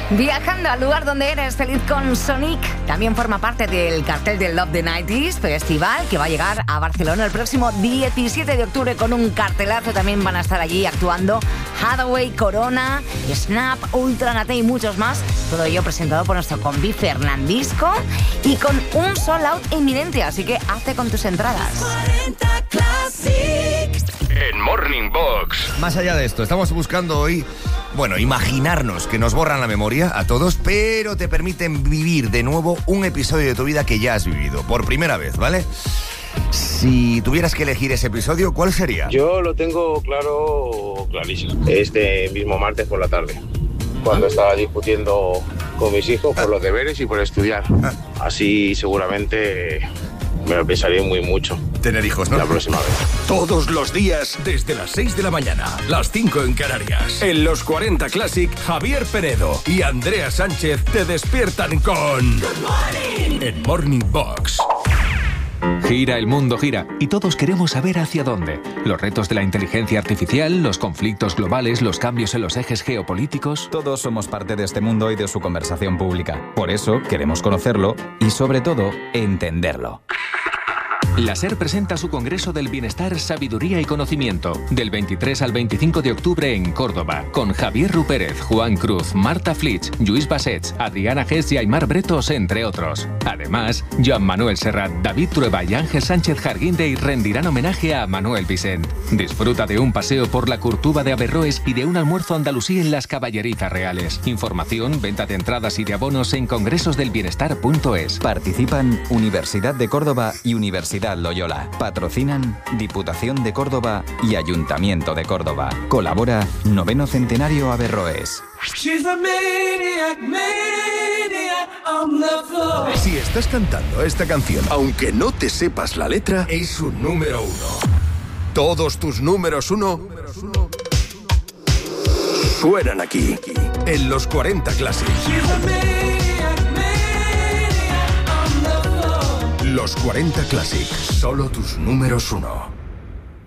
Viajando al lugar donde eres feliz con Sonic. También forma parte del cartel del Love the 90s Festival, que va a llegar a Barcelona el próximo 17 de octubre con un cartelazo. También van a estar allí actuando Hathaway, Corona, Snap, Ultra Nate y muchos más. Todo ello presentado por nuestro compi Fernandisco y con un sold out inminente, así que hazte con tus entradas. 40 Classic. En Morning Box. Más allá de esto, estamos buscando hoy, imaginarnos que nos borran la memoria a todos, pero te permiten vivir de nuevo un episodio de tu vida que ya has vivido, por primera vez, ¿vale? Si tuvieras que elegir ese episodio, ¿cuál sería? Yo lo tengo clarísimo. Este mismo martes por la tarde, cuando estaba discutiendo con mis hijos por los deberes y por estudiar. Así seguramente me lo pensaría muy mucho. Tener hijos, ¿no? La próxima vez. Todos los días, desde las 6 de la mañana, las 5 en Canarias. En los 40 Classic, Javier Penedo y Andrea Sánchez te despiertan con... Good morning. En Morning Box. Gira el mundo, gira, y todos queremos saber hacia dónde. Los retos de la inteligencia artificial, los conflictos globales, los cambios en los ejes geopolíticos. Todos somos parte de este mundo y de su conversación pública. Por eso queremos conocerlo y, sobre todo, entenderlo. La SER presenta su Congreso del Bienestar, Sabiduría y Conocimiento, del 23 al 25 de octubre en Córdoba, con Javier Rupérez, Juan Cruz, Marta Flitsch, Lluís Bassets, Adriana Gess y Aymar Bretos, entre otros. Además, Joan Manuel Serrat, David Trueba y Ángel Sánchez Jarguindey rendirán homenaje a Manuel Vicent. Disfruta de un paseo por la Curtuba de Averroes y de un almuerzo andalusí en las Caballerizas Reales. Información, venta de entradas y de abonos en congresosdelbienestar.es. Participan Universidad de Córdoba y Universidad Loyola. Patrocinan Diputación de Córdoba y Ayuntamiento de Córdoba. Colabora 9º Centenario Averroes. She's a maniac, maniac on the floor. Si estás cantando esta canción, aunque no te sepas la letra, es un número 1. Todos tus números 1 suenan aquí, en los 40 Classic. She's a maniac, maniac on the floor. Los 40 Classic, solo tus números 1.